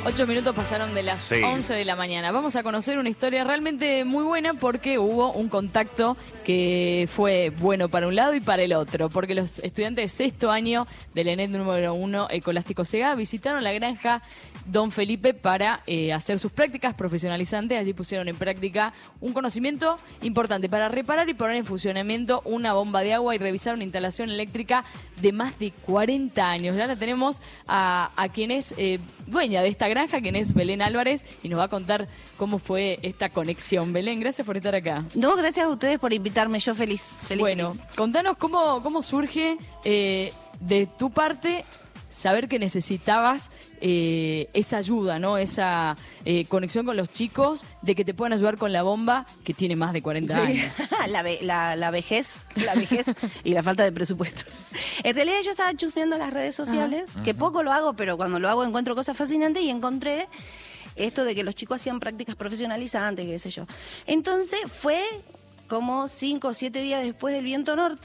8 minutos pasaron de las 11 de la mañana. Vamos a conocer una historia realmente muy buena porque hubo un contacto que fue bueno para un lado y para el otro. Porque los estudiantes de sexto año del ENET número 1 Ecolástico Segá visitaron la granja Don Felipe para hacer sus prácticas profesionalizantes. Allí pusieron en práctica un conocimiento importante para reparar y poner en funcionamiento una bomba de agua y revisar una instalación eléctrica de más de 40 años. Ya la tenemos a quien es dueña de esta granja, quien es Belén Álvarez, y nos va a contar cómo fue esta conexión. Belén, gracias por estar acá. No, gracias a ustedes por invitarme, yo feliz. Bueno, contanos cómo surge de tu parte saber que necesitabas esa ayuda, ¿no? Esa conexión con los chicos, de que te puedan ayudar con la bomba que tiene más de 40 años. la vejez y la falta de presupuesto. En realidad yo estaba chusmeando las redes sociales, que poco lo hago, pero cuando lo hago encuentro cosas fascinantes y encontré esto de que los chicos hacían prácticas profesionalizantes, qué sé yo. Entonces fue como 5 o 7 días después del viento norte